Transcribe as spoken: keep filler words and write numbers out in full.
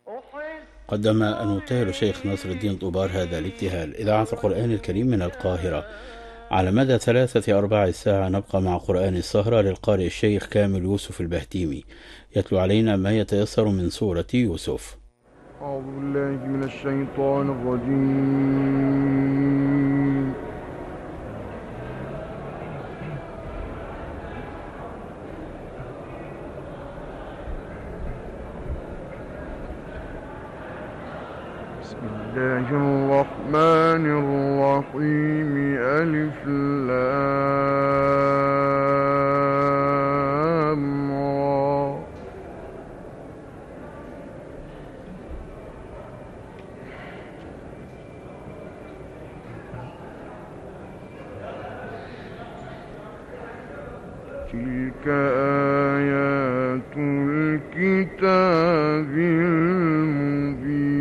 قدم المبتهل الشيخ نصر الدين طوبار هذا الابتهال. إذاعة القرآن الكريم من القاهرة. على مدى ثلاثة أرباع الساعة نبقى مع قرآن السهرة للقارئ الشيخ كامل يوسف البهتيمي، يتلو علينا ما يتيسر من سورة يوسف. أعوذ بالله من الشيطان الرجيم. بسم الله الرحمن الرحيم. ألف لام را. تلك آيات الكتاب المبين.